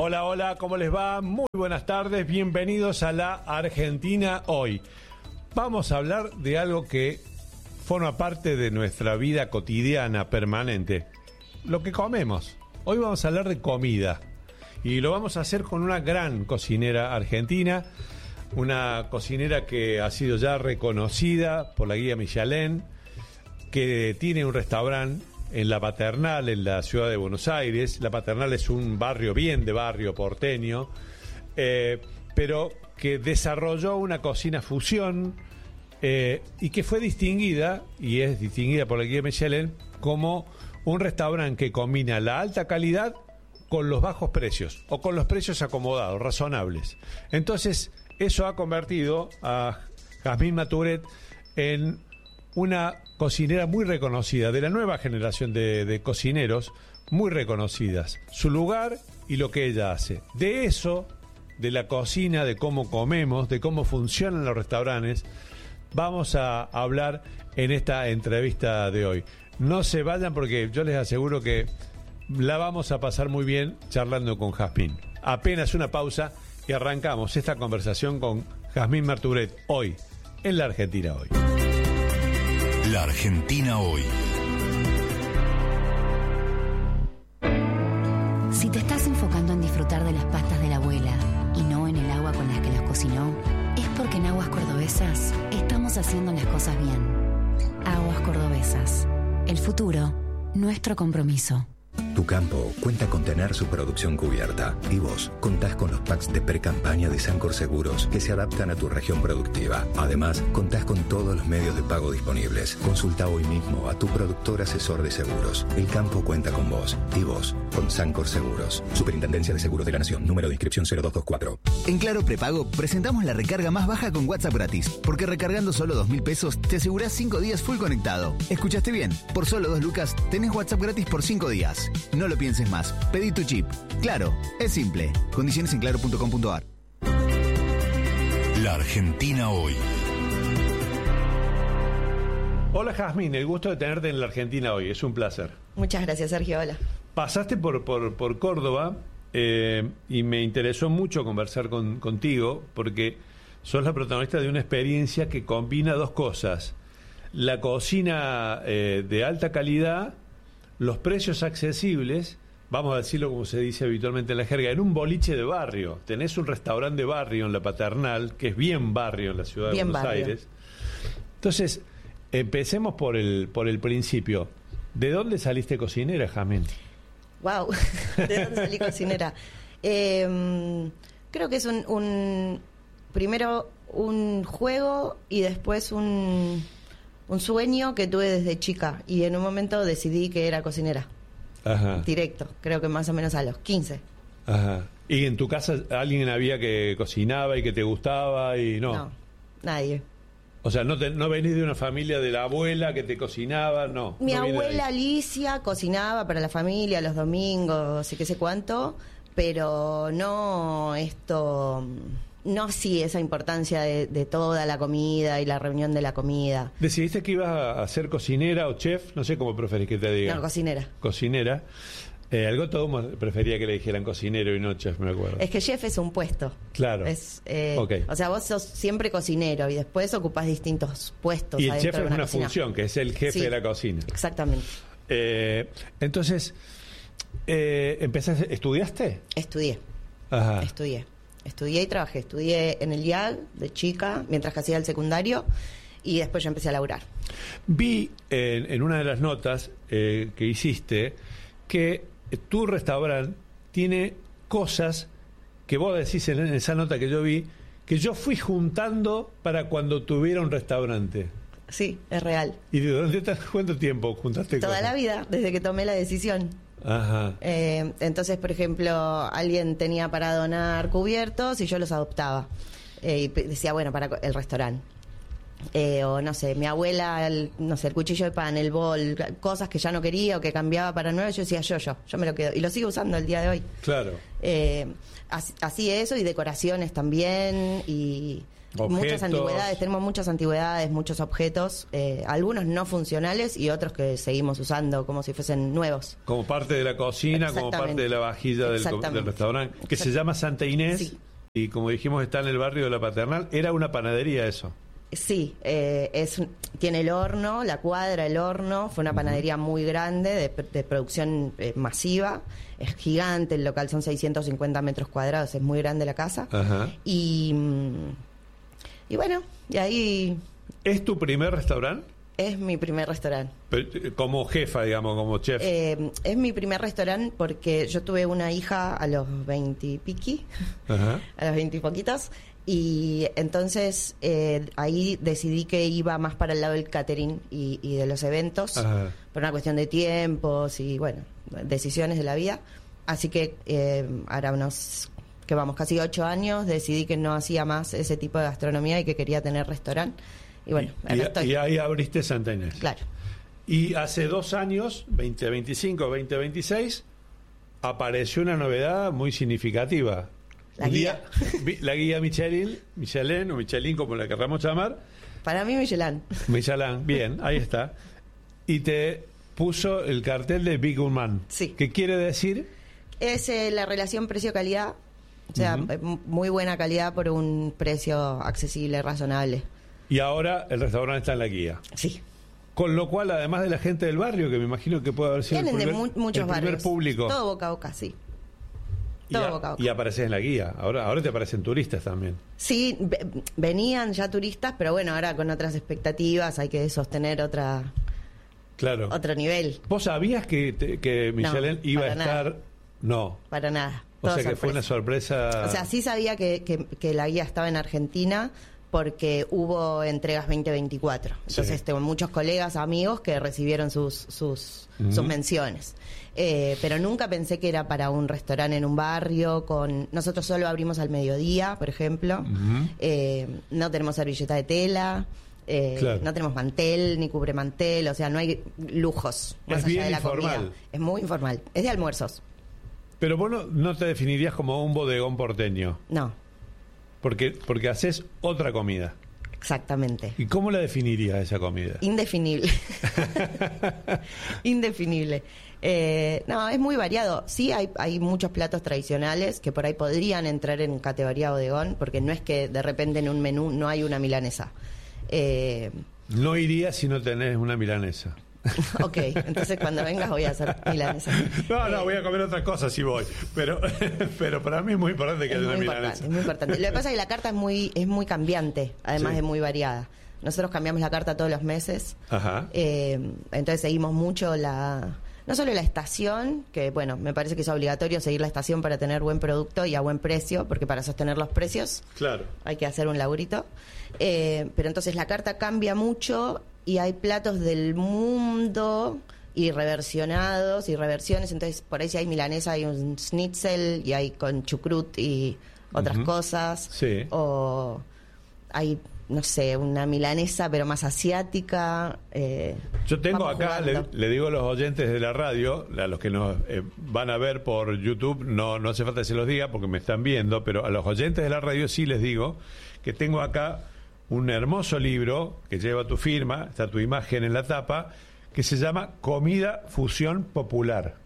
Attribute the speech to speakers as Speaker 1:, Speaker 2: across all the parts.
Speaker 1: Hola, hola, ¿cómo les va? Muy buenas tardes, bienvenidos a la Argentina Hoy. Vamos a hablar de algo que forma parte de nuestra vida cotidiana, permanente, lo que comemos. Hoy vamos a hablar de comida y lo vamos a hacer con una gran cocinera argentina, una cocinera que ha sido ya reconocida por la guía Michelin, que tiene un restaurante en La Paternal, en la ciudad de Buenos Aires. La Paternal es un barrio bien de barrio porteño, pero que desarrolló una cocina fusión y que fue distinguida, y es distinguida por la guía Michelin, como un restaurante que combina la alta calidad con los bajos precios, o con los precios acomodados, razonables. Entonces, eso ha convertido a Jazmín Maturet en una cocinera muy reconocida, de la nueva generación de cocineros muy reconocidas. Su lugar y lo que ella hace. De eso, de la cocina, de cómo comemos, de cómo funcionan los restaurantes, vamos a hablar en esta entrevista de hoy. No se vayan porque yo les aseguro que la vamos a pasar muy bien charlando con Jazmín. Apenas una pausa y arrancamos esta conversación con Jazmín Maturet hoy, en la Argentina Hoy.
Speaker 2: La Argentina Hoy.
Speaker 3: Si te estás enfocando en disfrutar de las pastas de la abuela y no en el agua con las que las cocinó, es porque en Aguas Cordobesas estamos haciendo las cosas bien. Aguas Cordobesas. El futuro, nuestro compromiso.
Speaker 4: Tu campo cuenta con tener su producción cubierta y vos contás con los packs de pre-campaña de Sancor Seguros que se adaptan a tu región productiva. Además, contás con todos los medios de pago disponibles. Consulta hoy mismo a tu productor asesor de seguros. El campo cuenta con vos y vos con Sancor Seguros. Superintendencia de Seguros de la Nación. Número de inscripción 0224.
Speaker 5: En Claro Prepago presentamos la recarga más baja con WhatsApp gratis, porque recargando solo 2.000 pesos te asegurás 5 días full conectado. ¿Escuchaste bien? Por solo 2 lucas tenés WhatsApp gratis por 5 días. No lo pienses más. Pedí tu chip. Claro, es simple. Condiciones en claro.com.ar.
Speaker 2: La Argentina Hoy.
Speaker 1: Hola Jazmín, el gusto de tenerte en la Argentina Hoy. Es un placer.
Speaker 6: Muchas gracias, Sergio. Hola.
Speaker 1: Pasaste por Córdoba y me interesó mucho conversar contigo porque sos la protagonista de una experiencia que combina dos cosas: la cocina de alta calidad, los precios accesibles, vamos a decirlo como se dice habitualmente en la jerga, en un boliche de barrio. Tenés un restaurante de barrio en La Paternal, que es bien barrio en la ciudad de Buenos Aires. Entonces, empecemos por el principio. ¿De dónde saliste cocinera, Jazmín?
Speaker 6: Wow, ¿de dónde salí cocinera? Creo que es primero un juego y después un sueño que tuve desde chica, y en un momento decidí que era cocinera. Ajá. Directo, creo que más o menos a los 15.
Speaker 1: Ajá. ¿Y en tu casa alguien había que cocinaba y que te gustaba y no?
Speaker 6: No, nadie.
Speaker 1: O sea, no venís de una familia de la abuela que te cocinaba, no.
Speaker 6: Mi abuela Alicia cocinaba para la familia los domingos y qué sé cuánto, pero no sí esa importancia de toda la comida y la reunión de la comida.
Speaker 1: ¿Decidiste que ibas a ser cocinera o chef? No sé cómo preferís que te diga.
Speaker 6: No, cocinera.
Speaker 1: Cocinera. Algo todo prefería que le dijeran cocinero y no chef, me acuerdo.
Speaker 6: Es que chef es un puesto.
Speaker 1: Claro.
Speaker 6: Okay. O sea, vos sos siempre cocinero y después ocupás distintos puestos.
Speaker 1: Y el chef es una
Speaker 6: cocina.
Speaker 1: Función, que es el jefe de la cocina.
Speaker 6: Exactamente.
Speaker 1: Entonces, ¿estudiaste?
Speaker 6: Estudié.
Speaker 1: Ajá.
Speaker 6: Estudié y trabajé. Estudié en el IAG de chica, mientras que hacía el secundario, y después ya empecé a laburar.
Speaker 1: Vi en una de las notas que hiciste que tu restaurante tiene cosas que vos decís en esa nota que yo vi, que yo fui juntando para cuando tuviera un restaurante.
Speaker 6: Sí, es real.
Speaker 1: ¿Y de dónde cuánto tiempo juntaste
Speaker 6: Toda
Speaker 1: cosas?
Speaker 6: La vida, desde que tomé la decisión.
Speaker 1: Ajá.
Speaker 6: Entonces, por ejemplo, alguien tenía para donar cubiertos y yo los adoptaba. Y decía, bueno, para el restaurante. O no sé, mi abuela, el cuchillo de pan, el bol, cosas que ya no quería o que cambiaba para nuevo, yo decía yo me lo quedo. Y lo sigo usando el día de hoy.
Speaker 1: Claro.
Speaker 6: Así eso, y decoraciones también, y Muchas antigüedades, tenemos muchas antigüedades, muchos objetos, algunos no funcionales y otros que seguimos usando como si fuesen nuevos.
Speaker 1: Como parte de la cocina, como parte de la vajilla del restaurante, que se llama Santa Inés, sí. Y como dijimos está en el barrio de La Paternal. Era una panadería eso.
Speaker 6: Sí, tiene el horno, la cuadra, el horno, fue una panadería muy grande, de producción masiva, es gigante, el local son 650 metros cuadrados, es muy grande la casa.
Speaker 1: Ajá.
Speaker 6: Y bueno, y ahí...
Speaker 1: ¿Es tu primer restaurante?
Speaker 6: Es mi primer restaurante.
Speaker 1: Como jefa, digamos, como chef.
Speaker 6: Es mi primer restaurante porque yo tuve una hija a los 20 y piqui, a los 20 y poquitos, y entonces ahí decidí que iba más para el lado del catering y de los eventos, por una cuestión de tiempos y, bueno, decisiones de la vida. Así que ahora casi 8 años, decidí que no hacía más ese tipo de gastronomía y que quería tener restaurante. Y bueno,
Speaker 1: y ahí abriste Santa Inés.
Speaker 6: Claro.
Speaker 1: Y hace 2 años, 2025, 2026, apareció una novedad muy significativa.
Speaker 6: La guía.
Speaker 1: La guía Michelin, o Michelin, como la querramos llamar.
Speaker 6: Para mí, Michelin.
Speaker 1: Michelin, bien, ahí está. Y te puso el cartel de Big Man.
Speaker 6: Sí.
Speaker 1: ¿Qué quiere decir?
Speaker 6: Es la relación precio-calidad. O sea, muy buena calidad por un precio accesible, razonable.
Speaker 1: Y ahora el restaurante está en la guía.
Speaker 6: Sí.
Speaker 1: Con lo cual, además de la gente del barrio, que me imagino que puede haber sido
Speaker 6: Vienen de muchos barrios.
Speaker 1: Público.
Speaker 6: Todo boca a boca, sí. Todo boca a boca.
Speaker 1: Y apareces en la guía. Ahora te aparecen turistas también.
Speaker 6: Sí, venían ya turistas, pero bueno, ahora con otras expectativas hay que sostener otro nivel.
Speaker 1: ¿Vos sabías que Michelin iba a estar?
Speaker 6: Nada.
Speaker 1: No.
Speaker 6: Para nada.
Speaker 1: O sea, que fue una sorpresa.
Speaker 6: O sea, sí sabía que la guía estaba en Argentina porque hubo entregas 2024. Entonces tengo muchos colegas, amigos que recibieron sus menciones. Pero nunca pensé que era para un restaurante en un barrio. Nosotros solo abrimos al mediodía, por ejemplo. No tenemos servilleta de tela. No tenemos mantel ni cubremantel. O sea, no hay lujos más allá de la comida. Es muy informal. Es de almuerzos.
Speaker 1: Pero vos no te definirías como un bodegón porteño.
Speaker 6: No.
Speaker 1: Porque haces otra comida.
Speaker 6: Exactamente.
Speaker 1: ¿Y cómo la definirías esa comida?
Speaker 6: Indefinible. Indefinible. No, es muy variado. Sí, hay muchos platos tradicionales que por ahí podrían entrar en categoría bodegón, porque no es que de repente en un menú no hay una milanesa.
Speaker 1: No iría si no tenés una milanesa.
Speaker 6: Ok, entonces cuando vengas voy a hacer milanesa.
Speaker 1: No, voy a comer otras cosas si voy. Pero para mí es muy importante que haya una milanesa.
Speaker 6: Es muy importante. Lo que pasa es que la carta es muy cambiante, además de muy variada. Nosotros cambiamos la carta todos los meses.
Speaker 1: Ajá.
Speaker 6: Entonces seguimos mucho no solo la estación, que bueno, me parece que es obligatorio seguir la estación para tener buen producto y a buen precio, porque para sostener los precios hay que hacer un laburito. Pero entonces la carta cambia mucho y hay platos del mundo y reversionados y reversiones. Entonces por ahí si hay milanesa hay un schnitzel y hay con chucrut y otras cosas.
Speaker 1: Sí.
Speaker 6: O hay, no sé, una milanesa pero más asiática.
Speaker 1: Yo tengo acá, le digo a los oyentes de la radio, a los que nos van a ver por YouTube, no hace falta que se los diga porque me están viendo, pero a los oyentes de la radio sí les digo que tengo acá un hermoso libro que lleva tu firma, está tu imagen en la tapa, que se llama Comida Fusión Popular.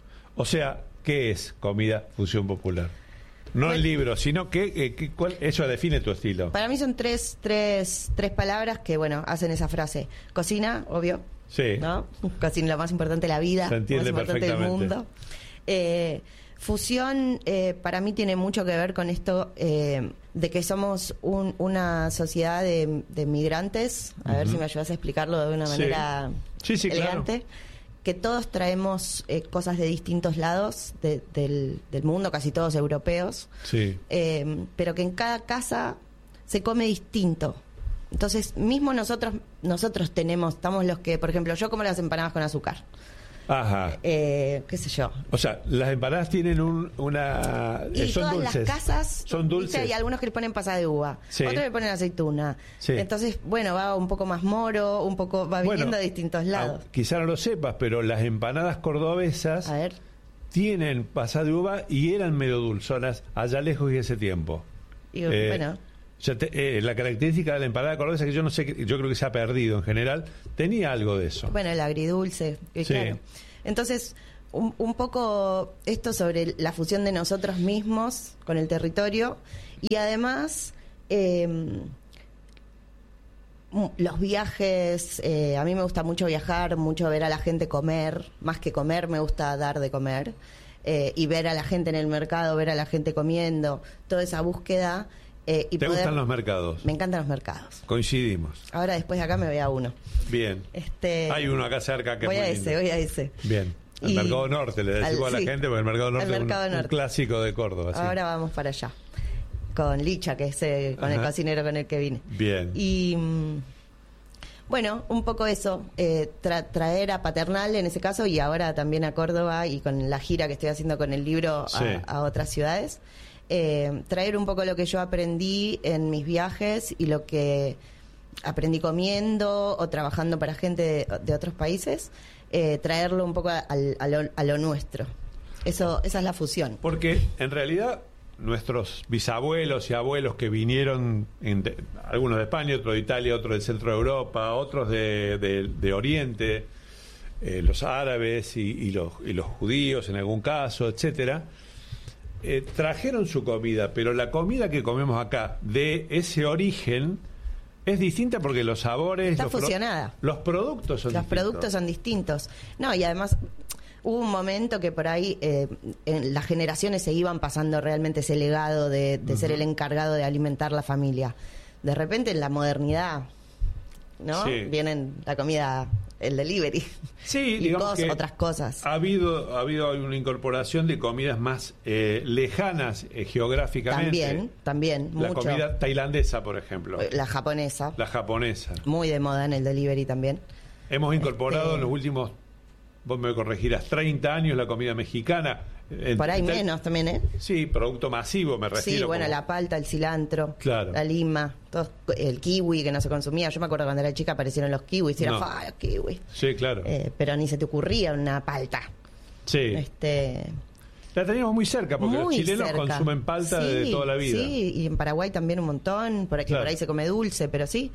Speaker 1: O sea, ¿qué es Comida Fusión Popular? No el libro, sino que eso define tu estilo.
Speaker 6: Para mí son tres palabras que, bueno, hacen esa frase. Cocina, obvio.
Speaker 1: Sí.
Speaker 6: ¿No? Cocina, lo más importante de la vida.
Speaker 1: Se entiende
Speaker 6: lo más importante del
Speaker 1: perfectamente.
Speaker 6: mundo. Fusión para mí tiene mucho que ver con esto de que somos una sociedad de migrantes. A ver si me ayudas a explicarlo de una manera elegante. Claro. Que todos traemos cosas de distintos lados del mundo, casi todos europeos.
Speaker 1: Sí.
Speaker 6: Pero que en cada casa se come distinto. Entonces, mismo nosotros estamos los que, por ejemplo, yo como las empanadas con azúcar.
Speaker 1: Ajá.
Speaker 6: Qué sé yo.
Speaker 1: O sea, las empanadas tienen una...
Speaker 6: Y
Speaker 1: son
Speaker 6: todas
Speaker 1: dulces.
Speaker 6: las casas...
Speaker 1: Son dulces.
Speaker 6: Hay algunos que le ponen pasas de uva.
Speaker 1: Sí.
Speaker 6: Otros le ponen aceituna.
Speaker 1: Sí.
Speaker 6: Entonces, bueno, va un poco más moro, va viniendo de distintos lados.
Speaker 1: Quizá no lo sepas, pero las empanadas cordobesas tienen pasas de uva y eran medio dulzonas allá lejos y ese tiempo.
Speaker 6: Y bueno...
Speaker 1: La característica de la empanada cordobesa, que yo no sé, yo creo que se ha perdido en general, tenía algo de eso.
Speaker 6: Bueno, el agridulce, claro. Entonces, un poco esto sobre la fusión de nosotros mismos con el territorio y además los viajes. A mí me gusta mucho viajar, mucho ver a la gente comer, más que comer me gusta dar de comer, y ver a la gente en el mercado, ver a la gente comiendo, toda esa búsqueda. Y
Speaker 1: ¿Te gustan los mercados?
Speaker 6: Me encantan los mercados.
Speaker 1: Coincidimos.
Speaker 6: Ahora después de acá me voy a uno.
Speaker 1: Bien. Hay uno acá cerca que
Speaker 6: voy
Speaker 1: es muy
Speaker 6: a
Speaker 1: lindo.
Speaker 6: ese, voy a ese.
Speaker 1: Bien. Al Mercado Norte, le decimos a la gente, porque el Mercado Norte es un clásico de Córdoba. Sí.
Speaker 6: Ahora vamos para allá. Con Licha, que es con el cocinero con el que vine.
Speaker 1: Bien.
Speaker 6: Y bueno, un poco eso, traer a Paternal en ese caso y ahora también a Córdoba y con la gira que estoy haciendo con el libro a otras ciudades. Traer un poco lo que yo aprendí en mis viajes y lo que aprendí comiendo o trabajando para gente de otros países, traerlo un poco a lo nuestro. Esa es la fusión.
Speaker 1: Porque en realidad nuestros bisabuelos y abuelos que vinieron, algunos de España, otros de Italia, otros del centro de Europa, otros de Oriente, los árabes y los judíos en algún caso, etcétera, trajeron su comida, pero la comida que comemos acá de ese origen es distinta porque los sabores,
Speaker 6: está fusionada.
Speaker 1: Los productos son distintos.
Speaker 6: Los productos son distintos. No, y además hubo un momento que por ahí en las generaciones se iban pasando realmente ese legado de ser el encargado de alimentar la familia. De repente en la modernidad, ¿no?
Speaker 1: Sí.
Speaker 6: Vienen la comida, el delivery.
Speaker 1: Sí,
Speaker 6: y otras cosas.
Speaker 1: Ha habido una incorporación de comidas más lejanas geográficamente.
Speaker 6: También,
Speaker 1: la
Speaker 6: mucho.
Speaker 1: comida tailandesa, por ejemplo.
Speaker 6: La japonesa.
Speaker 1: Muy
Speaker 6: de moda en el delivery también.
Speaker 1: Hemos incorporado en los últimos, vos me corregirás, 30 años la comida mexicana.
Speaker 6: Por ahí menos también, ¿eh?
Speaker 1: Sí, producto masivo, me refiero.
Speaker 6: Sí, bueno, la palta, el cilantro,
Speaker 1: claro,
Speaker 6: la lima, el kiwi que no se consumía. Yo me acuerdo cuando era chica aparecieron los kiwis y era los kiwis.
Speaker 1: Sí, claro.
Speaker 6: Pero ni se te ocurría una palta.
Speaker 1: Sí. La teníamos muy cerca porque los chilenos consumen palta de toda la vida.
Speaker 6: Sí, y en Paraguay también un montón, por ahí se come dulce, pero sí.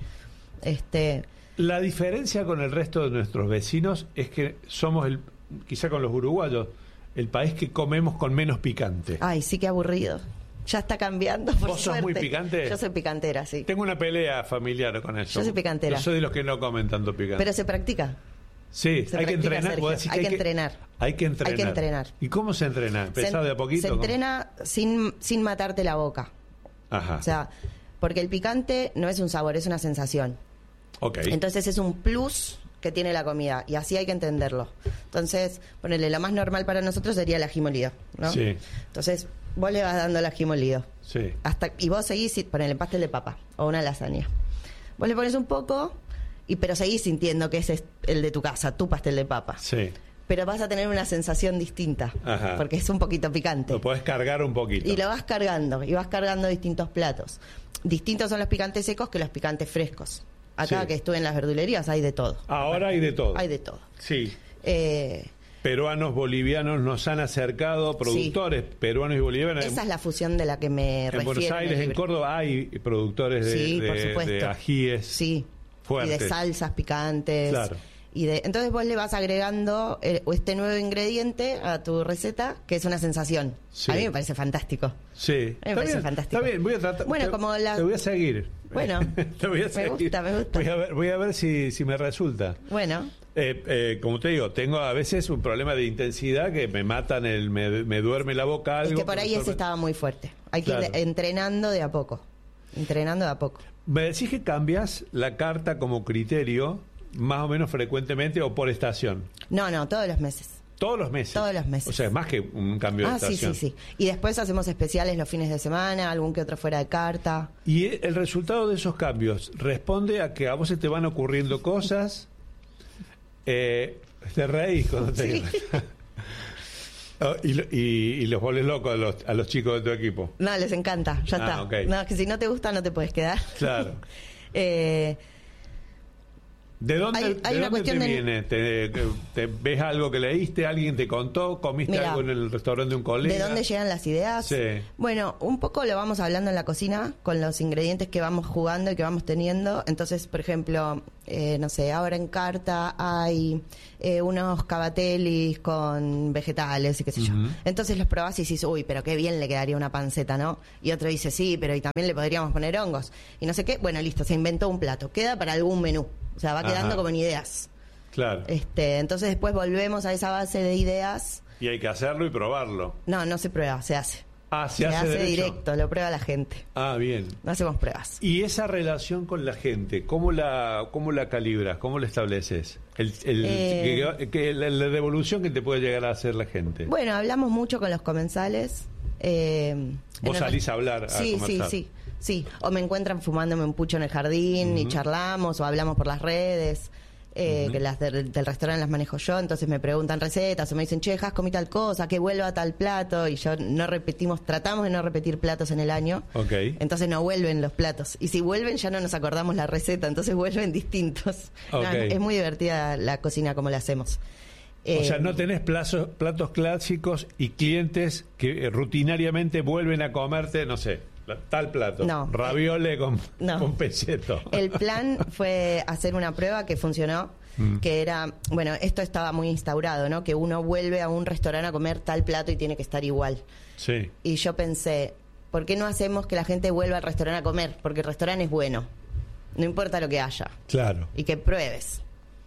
Speaker 1: La diferencia con el resto de nuestros vecinos es que somos, quizá con los uruguayos, el país que comemos con menos picante.
Speaker 6: Ay, sí, qué aburrido. Ya está cambiando, por
Speaker 1: ¿Vos
Speaker 6: suerte.
Speaker 1: sos muy picante?
Speaker 6: Yo soy picantera, sí.
Speaker 1: Tengo una pelea familiar con eso.
Speaker 6: Yo soy picantera.
Speaker 1: Yo soy de los que no comen tanto picante.
Speaker 6: Pero se practica.
Speaker 1: Sí, hay que entrenar.
Speaker 6: Hay que entrenar.
Speaker 1: Hay que entrenar. ¿Y cómo se entrena? ¿Empezado de a poquito?
Speaker 6: Se entrena sin matarte la boca.
Speaker 1: Ajá.
Speaker 6: O sea, porque el picante no es un sabor, es una sensación.
Speaker 1: Okay.
Speaker 6: Entonces es un plus que tiene la comida y así hay que entenderlo. Entonces, ponele, lo más normal para nosotros sería el ají molido, ¿no?
Speaker 1: Sí.
Speaker 6: Entonces, vos le vas dando el ají molido.
Speaker 1: Sí.
Speaker 6: Y vos seguís, ponele pastel de papa o una lasaña. Vos le pones un poco, pero seguís sintiendo que ese es el de tu casa, tu pastel de papa.
Speaker 1: Sí.
Speaker 6: Pero vas a tener una sensación distinta.
Speaker 1: Ajá.
Speaker 6: Porque es un poquito picante.
Speaker 1: Lo podés cargar un poquito.
Speaker 6: Y lo vas cargando, y vas cargando distintos platos. Distintos son los picantes secos que los picantes frescos. Acá que estuve en las verdulerías hay de todo.
Speaker 1: Ahora hay de todo.
Speaker 6: Hay de todo.
Speaker 1: Sí. Peruanos, bolivianos nos han acercado, productores peruanos y bolivianos.
Speaker 6: Esa es la fusión de la que me refiero.
Speaker 1: En Buenos Aires, en Córdoba, hay productores de ajíes fuertes.
Speaker 6: Y de salsas picantes.
Speaker 1: Claro.
Speaker 6: Entonces vos le vas agregando este nuevo ingrediente a tu receta, que es una sensación.
Speaker 1: Sí.
Speaker 6: A mí me parece fantástico.
Speaker 1: Sí.
Speaker 6: A mí me parece fantástico.
Speaker 1: Está bien, voy a tratar.
Speaker 6: Bueno,
Speaker 1: te voy a seguir.
Speaker 6: Bueno,
Speaker 1: te voy a seguir.
Speaker 6: Me gusta.
Speaker 1: Voy a ver si me resulta.
Speaker 6: Bueno.
Speaker 1: Como te digo, tengo a veces un problema de intensidad que me matan, me duerme la boca algo.
Speaker 6: Es que por ahí ese estaba muy fuerte. Hay que ir entrenando de a poco.
Speaker 1: Me decís que cambias la carta como criterio más o menos frecuentemente o por estación.
Speaker 6: No, todos los meses.
Speaker 1: ¿Todos los meses?
Speaker 6: Todos los meses.
Speaker 1: O sea, es más que un cambio de estación.
Speaker 6: Sí. Y después hacemos especiales los fines de semana, algún que otro fuera de carta.
Speaker 1: Y el resultado de esos cambios responde a que a vos se te van ocurriendo cosas. Te reís cuando te digo. Y los volvés locos a los chicos de tu equipo.
Speaker 6: No, les encanta, ya está.
Speaker 1: Okay.
Speaker 6: No, que si no te gusta no te puedes quedar.
Speaker 1: Claro. ¿De dónde,
Speaker 6: Hay
Speaker 1: de
Speaker 6: una
Speaker 1: dónde
Speaker 6: cuestión
Speaker 1: te
Speaker 6: de-
Speaker 1: viene? ¿Te ves algo que leíste? ¿Alguien te contó? ¿Comiste
Speaker 6: Mirá,
Speaker 1: algo en el restaurante de un colega?
Speaker 6: ¿De dónde llegan las ideas?
Speaker 1: Sí.
Speaker 6: Bueno, un poco lo vamos hablando en la cocina con los ingredientes que vamos jugando y que vamos teniendo. Entonces, por ejemplo, no sé, ahora en carta hay unos cavatellis con vegetales y qué sé yo. Entonces los probás y dices, uy, pero qué bien le quedaría una panceta, ¿no? Y otro dice, sí, pero y también le podríamos poner hongos. Y no sé qué. Bueno, listo, se inventó un plato. Queda para algún menú. O sea, va quedando
Speaker 1: Ajá.
Speaker 6: como en ideas.
Speaker 1: Claro.
Speaker 6: Entonces después volvemos a esa base de ideas.
Speaker 1: Y hay que hacerlo y probarlo.
Speaker 6: No se prueba, se hace.
Speaker 1: Ah, se hace derecho.
Speaker 6: directo, lo prueba la gente.
Speaker 1: Ah, bien.
Speaker 6: No hacemos pruebas.
Speaker 1: ¿Y esa relación con la gente, cómo la calibras? ¿Cómo la estableces? La devolución que te puede llegar a hacer la gente.
Speaker 6: Bueno, hablamos mucho con los comensales.
Speaker 1: Vos salís a hablar, a
Speaker 6: Sí,
Speaker 1: conversar.
Speaker 6: sí. O me encuentran fumándome un pucho en el jardín y charlamos, o hablamos por las redes. Que las del restaurante las manejo yo, entonces me preguntan recetas o me dicen, che, Jas, comí tal cosa, que vuelva a tal plato, y yo tratamos de no repetir platos en el año,
Speaker 1: Ok.
Speaker 6: entonces no vuelven los platos, y si vuelven ya no nos acordamos la receta, entonces vuelven distintos. No,
Speaker 1: Ok.
Speaker 6: es muy divertida la cocina como la hacemos.
Speaker 1: O sea, no tenés platos clásicos y clientes que rutinariamente vuelven a comerte, no sé, tal plato.
Speaker 6: No.
Speaker 1: Raviole con pecheto.
Speaker 6: El plan fue hacer una prueba que funcionó, que era, bueno, esto estaba muy instaurado, ¿no? Que uno vuelve a un restaurante a comer tal plato y tiene que estar igual.
Speaker 1: Sí.
Speaker 6: Y yo pensé, ¿por qué no hacemos que la gente vuelva al restaurante a comer? Porque el restaurante es bueno, no importa lo que haya,
Speaker 1: Claro.
Speaker 6: y que pruebes.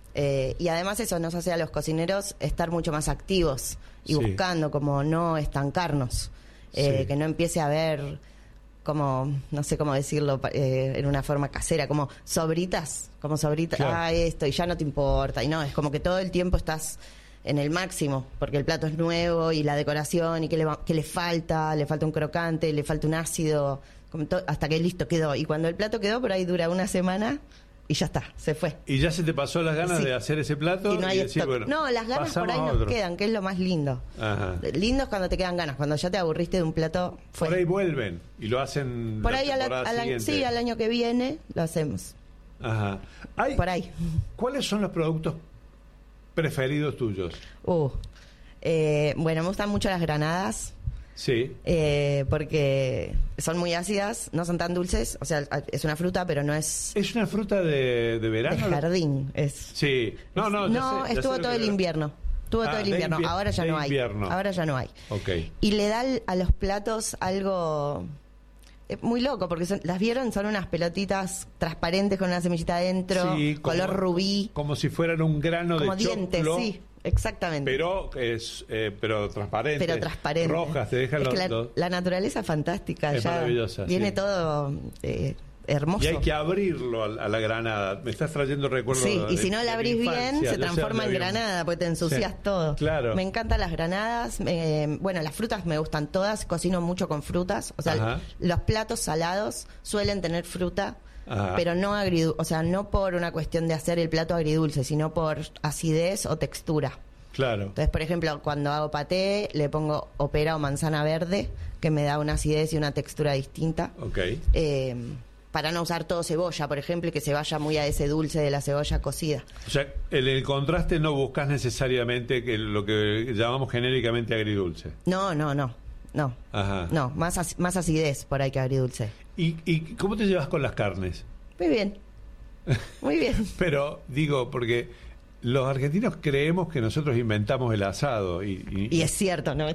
Speaker 6: Y además eso nos hace a los cocineros estar mucho más activos y
Speaker 1: Sí.
Speaker 6: buscando, como no estancarnos,
Speaker 1: Sí.
Speaker 6: que no empiece a haber como, no sé cómo decirlo en una forma casera, como sobritas,
Speaker 1: Claro.
Speaker 6: esto, y ya no te importa, y no, es como que todo el tiempo estás en el máximo, porque el plato es nuevo, y la decoración, y que le falta un crocante, le falta un ácido, como hasta que listo, quedó, y cuando el plato quedó, por ahí dura una semana, y ya está, se fue.
Speaker 1: ¿Y ya se te pasó las ganas
Speaker 6: Sí.
Speaker 1: de hacer ese plato?
Speaker 6: Y no hay
Speaker 1: decir,
Speaker 6: stock.
Speaker 1: bueno,
Speaker 6: No, las ganas por
Speaker 1: pasamos
Speaker 6: ahí
Speaker 1: a
Speaker 6: nos
Speaker 1: otro?
Speaker 6: quedan, que es lo más lindo.
Speaker 1: Ajá.
Speaker 6: Lindo es cuando te quedan ganas, cuando ya te aburriste de un plato, fue.
Speaker 1: Por ahí vuelven y lo hacen
Speaker 6: Por
Speaker 1: la
Speaker 6: ahí
Speaker 1: temporada siguiente.
Speaker 6: sí, al año que viene lo hacemos.
Speaker 1: Ajá.
Speaker 6: Por ahí.
Speaker 1: ¿Cuáles son los productos preferidos tuyos?
Speaker 6: Bueno, me gustan mucho las granadas.
Speaker 1: Sí.
Speaker 6: Porque son muy ácidas, no son tan dulces, o sea, es una fruta, pero no es
Speaker 1: ¿Es una fruta de
Speaker 6: de
Speaker 1: verano?
Speaker 6: jardín.
Speaker 1: Sí. No, ya sé
Speaker 6: estuvo
Speaker 1: lo
Speaker 6: todo
Speaker 1: que
Speaker 6: el
Speaker 1: veo.
Speaker 6: invierno. Estuvo todo el
Speaker 1: de
Speaker 6: invierno. Ahora ya
Speaker 1: de
Speaker 6: no hay.
Speaker 1: invierno.
Speaker 6: Ahora ya no hay.
Speaker 1: Ok.
Speaker 6: Y le da a los platos algo muy loco, porque las vieron, son unas pelotitas transparentes con una semillita adentro,
Speaker 1: Sí,
Speaker 6: color rubí,
Speaker 1: Como si fueran un grano
Speaker 6: como
Speaker 1: de
Speaker 6: dientes,
Speaker 1: choclo,
Speaker 6: sí, exactamente.
Speaker 1: pero transparente.
Speaker 6: Pero transparente.
Speaker 1: Rojas, te dejan
Speaker 6: Es que
Speaker 1: los...
Speaker 6: la naturaleza es fantástica.
Speaker 1: Es
Speaker 6: ya
Speaker 1: maravillosa,
Speaker 6: viene
Speaker 1: sí.
Speaker 6: todo hermoso.
Speaker 1: Y hay que abrirlo a la granada. Me estás trayendo recuerdos.
Speaker 6: Sí, y
Speaker 1: de-
Speaker 6: si no
Speaker 1: de
Speaker 6: la
Speaker 1: mi
Speaker 6: abrís bien,
Speaker 1: infancia.
Speaker 6: se
Speaker 1: Yo sé
Speaker 6: transforma en
Speaker 1: dónde había-
Speaker 6: granada, porque te ensucias
Speaker 1: Sí,
Speaker 6: todo.
Speaker 1: claro.
Speaker 6: Me encantan las granadas. Bueno, las frutas me gustan todas. Cocino mucho con frutas. O sea,
Speaker 1: Ajá.
Speaker 6: los platos salados suelen tener fruta,
Speaker 1: Ajá.
Speaker 6: pero no o sea, no por una cuestión de hacer el plato agridulce, sino por acidez o textura.
Speaker 1: Claro.
Speaker 6: Entonces, por ejemplo, cuando hago paté, le pongo opera o manzana verde, que me da una acidez y una textura distinta.
Speaker 1: Ok.
Speaker 6: Para no usar todo cebolla, por ejemplo, y que se vaya muy a ese dulce de la cebolla cocida.
Speaker 1: O sea, en el contraste no buscas necesariamente que lo que llamamos genéricamente agridulce.
Speaker 6: No.
Speaker 1: Ajá.
Speaker 6: No, más acidez por ahí que agridulce.
Speaker 1: ¿Y cómo te llevas con las carnes?
Speaker 6: Muy bien. Muy bien.
Speaker 1: Pero digo, porque los argentinos creemos que nosotros inventamos el asado
Speaker 6: Y es cierto, ¿no?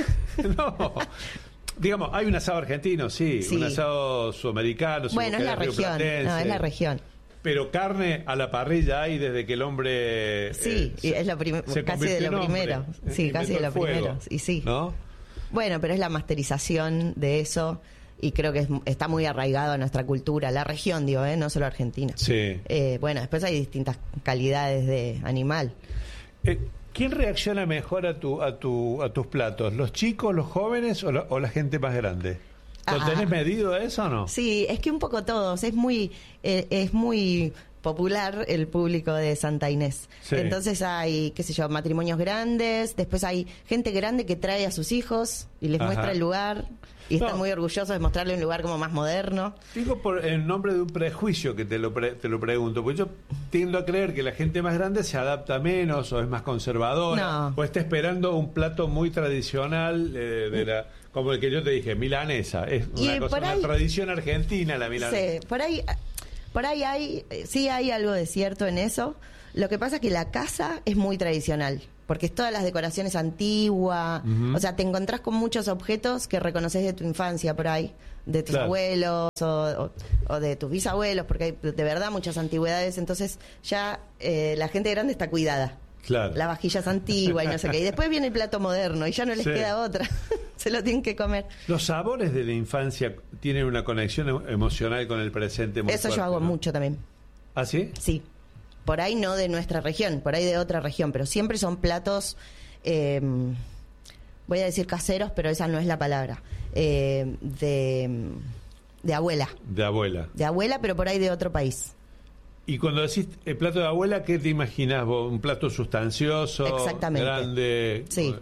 Speaker 1: no. Digamos, hay un asado argentino, sí,
Speaker 6: Sí.
Speaker 1: un asado sudamericano.
Speaker 6: Bueno, es la región. No, es la región.
Speaker 1: Pero carne a la parrilla hay desde que el hombre...
Speaker 6: Sí, y es lo
Speaker 1: se
Speaker 6: casi de
Speaker 1: convirtió en
Speaker 6: lo
Speaker 1: hombre,
Speaker 6: primero. Sí, casi de
Speaker 1: inventó
Speaker 6: lo
Speaker 1: el fuego,
Speaker 6: primero. Y sí.
Speaker 1: ¿no?
Speaker 6: Bueno, pero es la masterización de eso y creo que está muy arraigado a nuestra cultura, la región, digo, no solo Argentina.
Speaker 1: Sí.
Speaker 6: Bueno, después hay distintas calidades de animal.
Speaker 1: ¿Quién reacciona mejor a tus platos? ¿Los chicos, los jóvenes o la gente más grande? ¿Lo tenés medido eso o no?
Speaker 6: Sí, es que un poco todos. Es muy popular el público de Santa Inés.
Speaker 1: Sí.
Speaker 6: Entonces hay, qué sé yo, matrimonios grandes, después hay gente grande que trae a sus hijos y les
Speaker 1: Ajá.
Speaker 6: muestra el lugar y están muy orgullosos de mostrarle un lugar como más moderno.
Speaker 1: Digo en nombre de un prejuicio que te lo pregunto, porque yo tiendo a creer que la gente más grande se adapta menos o es más conservadora
Speaker 6: No.
Speaker 1: o está esperando un plato muy tradicional como el que yo te dije, milanesa. Es
Speaker 6: Y
Speaker 1: una cosa,
Speaker 6: por
Speaker 1: una
Speaker 6: ahí-
Speaker 1: tradición argentina la milanesa.
Speaker 6: Sí, por ahí hay algo de cierto en eso. Lo que pasa es que la casa es muy tradicional, porque es todas las decoraciones antiguas. O sea, te encontrás con muchos objetos que reconoces de tu infancia por ahí, de tus
Speaker 1: Claro.
Speaker 6: abuelos o de tus bisabuelos, porque hay de verdad muchas antigüedades. Entonces ya la gente grande está cuidada.
Speaker 1: Claro.
Speaker 6: La vajilla es antigua y no sé qué. Y después viene el plato moderno y ya no les
Speaker 1: Sí.
Speaker 6: queda otra. Se lo tienen que comer.
Speaker 1: Los sabores de la infancia tienen una conexión emocional con el presente muy
Speaker 6: Eso
Speaker 1: fuerte,
Speaker 6: yo hago
Speaker 1: ¿no?
Speaker 6: mucho también.
Speaker 1: ¿Ah, sí?
Speaker 6: Sí, por ahí no de nuestra región, por ahí de otra región, pero siempre son platos, voy a decir caseros, pero esa no es la palabra, de abuela,
Speaker 1: De abuela.
Speaker 6: pero por ahí de otro país.
Speaker 1: Y cuando decís el plato de abuela, ¿qué te imaginas vos? ¿Un plato sustancioso,
Speaker 6: Exactamente.
Speaker 1: grande?
Speaker 6: Sí.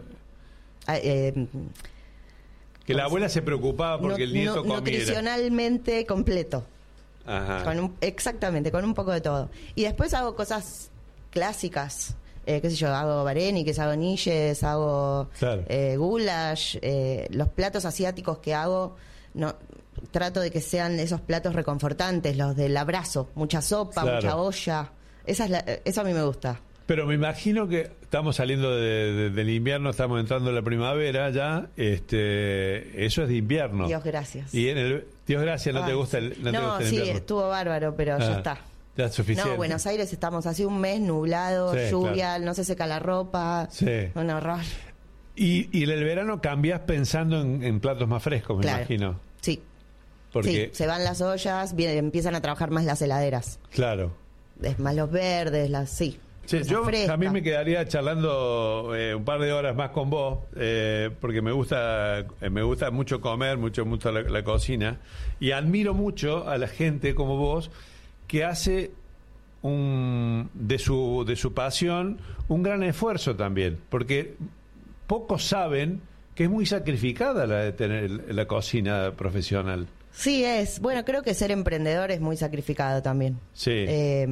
Speaker 1: Que la abuela se preocupaba porque el nieto comiera.
Speaker 6: Nutricionalmente completo.
Speaker 1: Ajá.
Speaker 6: Exactamente, con un poco de todo. Y después hago cosas clásicas, qué sé yo, hago varenikes, hago niches, hago
Speaker 1: Claro.
Speaker 6: goulash, los platos asiáticos que hago, no trato de que sean esos platos reconfortantes, los del abrazo, mucha sopa,
Speaker 1: Claro.
Speaker 6: mucha olla, eso a mí me gusta.
Speaker 1: Pero me imagino que estamos saliendo del invierno, estamos entrando en la primavera ya, eso es de invierno.
Speaker 6: Dios gracias.
Speaker 1: Y Dios gracias, ¿no te
Speaker 6: Ay,
Speaker 1: gusta
Speaker 6: sí.
Speaker 1: no te gusta
Speaker 6: No,
Speaker 1: el
Speaker 6: sí,
Speaker 1: invierno?
Speaker 6: estuvo bárbaro, pero ya
Speaker 1: Ah,
Speaker 6: está.
Speaker 1: Ya es suficiente.
Speaker 6: No, Buenos Aires estamos hace un mes nublado,
Speaker 1: Sí,
Speaker 6: lluvia,
Speaker 1: claro.
Speaker 6: no se seca la ropa,
Speaker 1: Sí.
Speaker 6: un horror.
Speaker 1: Y en el verano cambias pensando en platos más frescos, me
Speaker 6: Claro.
Speaker 1: imagino.
Speaker 6: Sí,
Speaker 1: Porque,
Speaker 6: sí, se van las ollas, empiezan a trabajar más las heladeras.
Speaker 1: claro.
Speaker 6: Es más los verdes, sí.
Speaker 1: Sí,
Speaker 6: cosas
Speaker 1: yo
Speaker 6: frescas.
Speaker 1: también me quedaría charlando un par de horas más con vos, porque me gusta mucho comer, mucho la cocina, y admiro mucho a la gente como vos que hace de su pasión un gran esfuerzo también, porque pocos saben que es muy sacrificada la de tener la cocina profesional.
Speaker 6: Sí, bueno, creo que ser emprendedor es muy sacrificado también.
Speaker 1: Sí.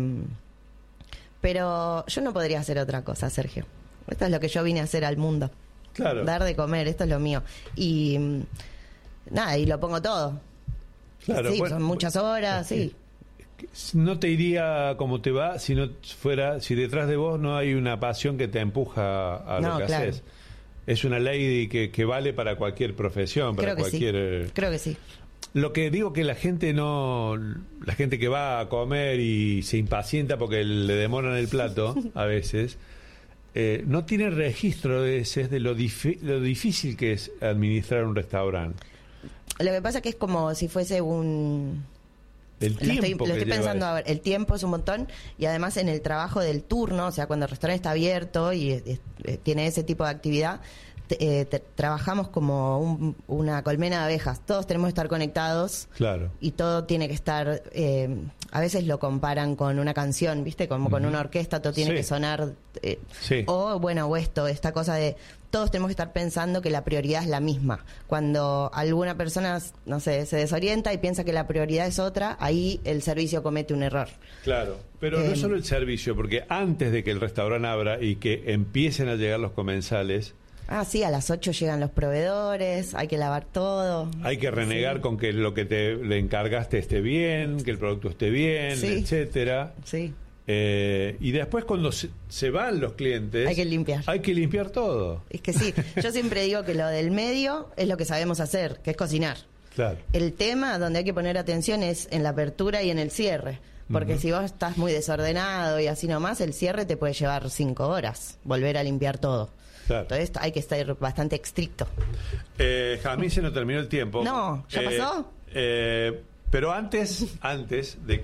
Speaker 6: Pero yo no podría hacer otra cosa, Sergio. Esto es lo que yo vine a hacer al mundo.
Speaker 1: Claro.
Speaker 6: Dar de comer, esto es lo mío. Y nada, y lo pongo todo.
Speaker 1: Claro,
Speaker 6: Sí,
Speaker 1: bueno,
Speaker 6: son muchas horas, sí.
Speaker 1: No te iría como te va si si detrás de vos no hay una pasión que te empuja a
Speaker 6: No,
Speaker 1: lo que
Speaker 6: claro.
Speaker 1: haces. Es una ley que vale para cualquier profesión, para
Speaker 6: Creo que
Speaker 1: cualquier.
Speaker 6: sí. Creo que sí.
Speaker 1: Lo que digo que la gente que va a comer y se impacienta porque le demoran el plato a veces, no tiene registro de lo difícil que es administrar un restaurante.
Speaker 6: Lo que pasa es que es como si fuese un...
Speaker 1: El tiempo
Speaker 6: lo
Speaker 1: que
Speaker 6: estoy
Speaker 1: lleva
Speaker 6: pensando
Speaker 1: eso.
Speaker 6: ahora. El tiempo es un montón y además en el trabajo del turno, o sea, cuando el restaurante está abierto y tiene ese tipo de actividad, trabajamos como una colmena de abejas. Todos tenemos que estar conectados.
Speaker 1: Claro.
Speaker 6: Y todo tiene que estar, a veces lo comparan con una canción, ¿viste? Como con una orquesta, todo tiene
Speaker 1: Sí.
Speaker 6: que sonar.
Speaker 1: Sí.
Speaker 6: O esta cosa de todos tenemos que estar pensando que la prioridad es la misma. Cuando alguna persona, no sé, se desorienta y piensa que la prioridad es otra, ahí el servicio comete un error.
Speaker 1: Claro, pero no es solo el servicio, porque antes de que el restaurante abra y que empiecen a llegar los comensales,
Speaker 6: Sí, a las 8 llegan los proveedores, hay que lavar todo.
Speaker 1: hay que renegar
Speaker 6: Sí.
Speaker 1: con que lo que le encargaste esté bien, que el producto esté bien,
Speaker 6: Sí.
Speaker 1: etcétera.
Speaker 6: Sí.
Speaker 1: Y después cuando se van los clientes,
Speaker 6: Hay que limpiar.
Speaker 1: Hay que limpiar todo.
Speaker 6: Es que sí, yo siempre digo que lo del medio es lo que sabemos hacer, que es cocinar.
Speaker 1: Claro.
Speaker 6: El tema donde hay que poner atención es en la apertura y en el cierre. Porque si vos estás muy desordenado y así nomás, el cierre te puede llevar 5 horas, volver a limpiar todo.
Speaker 1: Claro.
Speaker 6: Entonces hay que estar bastante estricto.
Speaker 1: Jamín, se nos terminó el tiempo.
Speaker 6: No, ¿ya pasó?
Speaker 1: Pero antes de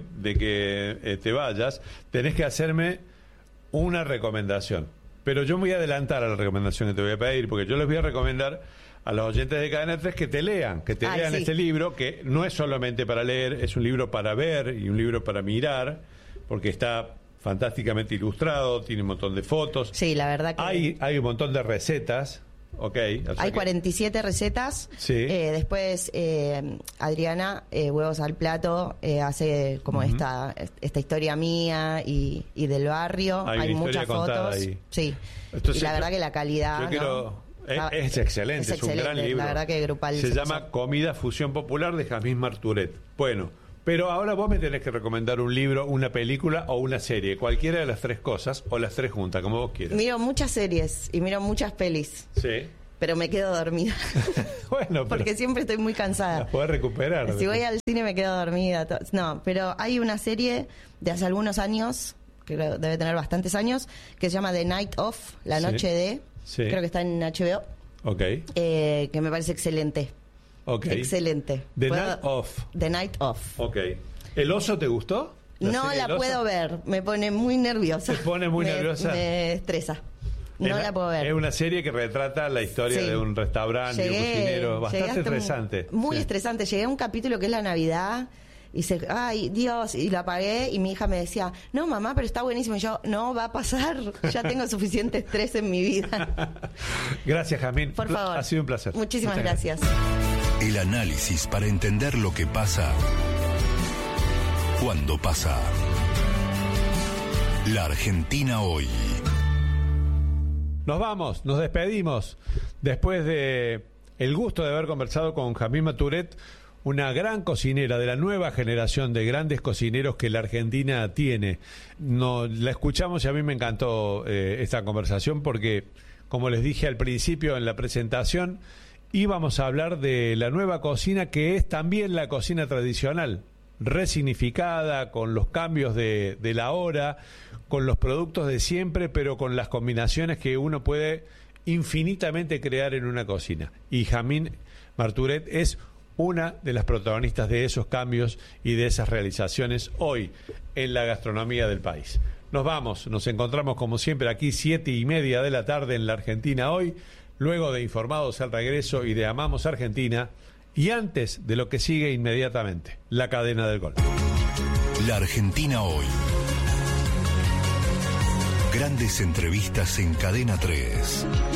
Speaker 1: que te vayas, tenés que hacerme una recomendación. Pero yo me voy a adelantar a la recomendación que te voy a pedir, porque yo les voy a recomendar a los oyentes de Cadena 3 que te lean
Speaker 6: Ay,
Speaker 1: lean
Speaker 6: sí.
Speaker 1: este libro, que no es solamente para leer, es un libro para ver y un libro para mirar, porque está fantásticamente ilustrado, tiene un montón de fotos.
Speaker 6: Sí, la verdad que...
Speaker 1: Hay un montón de recetas. Okay,
Speaker 6: hay 47 recetas.
Speaker 1: Sí.
Speaker 6: Después Adriana, Huevos al Plato, hace como esta historia mía y del barrio. Hay muchas fotos. Ahí. Sí.
Speaker 1: Entonces,
Speaker 6: y la verdad que la calidad...
Speaker 1: Es excelente, es un gran libro.
Speaker 6: La verdad que grupal.
Speaker 1: Se llama Comida Fusión Popular de Jasmine Marturet. Bueno, pero ahora vos me tenés que recomendar un libro, una película o una serie. Cualquiera de las tres cosas o las tres juntas, como vos quieras.
Speaker 6: Miro muchas series y miro muchas pelis.
Speaker 1: Sí.
Speaker 6: Pero me quedo dormida.
Speaker 1: Bueno,
Speaker 6: porque siempre estoy muy cansada.
Speaker 1: Las podés recuperar.
Speaker 6: Si voy al cine me quedo dormida. No, pero hay una serie de hace algunos años, que debe tener bastantes años, que se llama The Night Of, La Noche de.
Speaker 1: Sí.
Speaker 6: Creo que está en HBO.
Speaker 1: Ok.
Speaker 6: Que me parece excelente.
Speaker 1: Ok.
Speaker 6: Excelente.
Speaker 1: The Night Of.
Speaker 6: The Night Of.
Speaker 1: Ok. ¿El oso te gustó?
Speaker 6: No la puedo ver. Me pone muy nerviosa.
Speaker 1: ¿Te pone muy nerviosa?
Speaker 6: Me estresa. No la puedo ver.
Speaker 1: Es una serie que retrata la historia de un restaurante, de un cocinero. Bastante estresante.
Speaker 6: Muy estresante. Llegué a un capítulo que es la Navidad y ay, Dios, y lo apagué y mi hija me decía, no, mamá, pero está buenísimo. Y yo, no, va a pasar. Ya tengo suficiente estrés en mi vida.
Speaker 1: Gracias, Jasmine.
Speaker 6: Por favor.
Speaker 1: Ha sido un placer.
Speaker 6: Muchísimas gracias.
Speaker 2: El análisis para entender lo que pasa cuando pasa. La Argentina hoy.
Speaker 1: Nos vamos, nos despedimos. Después de el gusto de haber conversado con Jasmine Marturet, una gran cocinera de la nueva generación de grandes cocineros que la Argentina tiene. La escuchamos y a mí me encantó esta conversación porque, como les dije al principio en la presentación, íbamos a hablar de la nueva cocina que es también la cocina tradicional, resignificada, con los cambios de la hora, con los productos de siempre, pero con las combinaciones que uno puede infinitamente crear en una cocina. Y Jasmine Marturet es una de las protagonistas de esos cambios y de esas realizaciones hoy en la gastronomía del país. Nos vamos, nos encontramos como siempre aquí 7:30 de la tarde en la Argentina hoy, luego de Informados al Regreso y de Amamos Argentina, y antes de lo que sigue inmediatamente, la cadena del gol.
Speaker 2: La Argentina hoy. Grandes entrevistas en Cadena 3.